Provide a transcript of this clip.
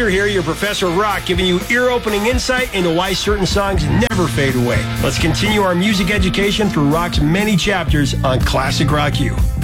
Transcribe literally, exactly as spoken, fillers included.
Peter here, your professor of rock, giving you ear-opening insight into why certain songs never fade away. Let's continue our music education through rock's many chapters on Classic Rock U.